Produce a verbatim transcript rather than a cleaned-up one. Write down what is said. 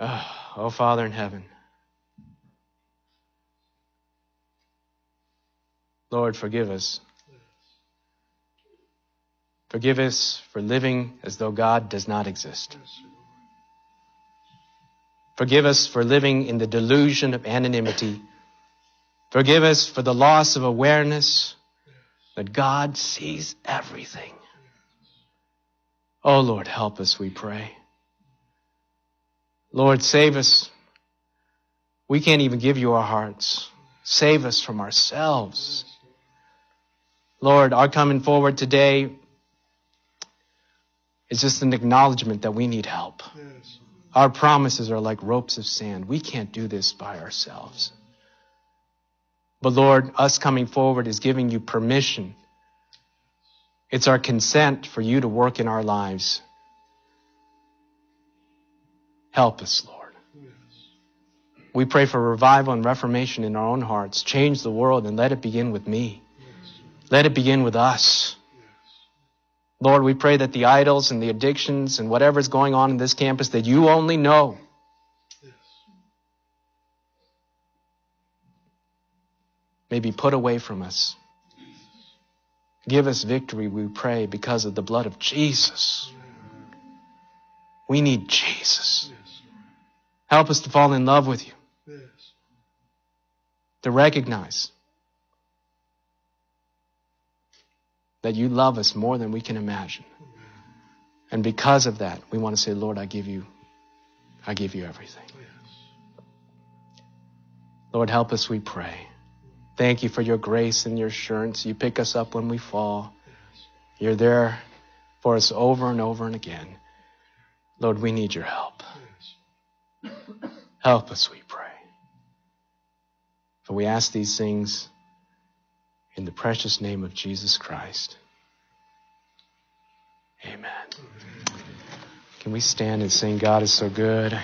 Oh, oh, Father in heaven, Lord, forgive us. Forgive us for living as though God does not exist. Forgive us for living in the delusion of anonymity. Forgive us for the loss of awareness that God sees everything. Oh, Lord, help us, we pray. Lord, save us. We can't even give you our hearts. Save us from ourselves. Lord, our coming forward today is just an acknowledgement that we need help. Yes. Our promises are like ropes of sand. We can't do this by ourselves. But Lord, us coming forward is giving you permission. It's our consent for you to work in our lives. Help us, Lord. Yes. We pray for revival and reformation in our own hearts. Change the world and let it begin with me. Yes. Let it begin with us. Lord, we pray that the idols and the addictions and whatever's going on in this campus that you only know Yes. may be put away from us. Give us victory, we pray, because of the blood of Jesus. We need Jesus. Yes. Help us to fall in love with you, Yes. to recognize that you love us more than we can imagine. And because of that, we want to say, Lord, I give you, I give you everything. Yes. Lord, help us, we pray. Thank you for your grace and your assurance. You pick us up when we fall. You're there for us over and over and again. Lord, we need your help. Yes. Help us, we pray. For we ask these things in the precious name of Jesus Christ. Amen. Can we stand and sing, God is so good?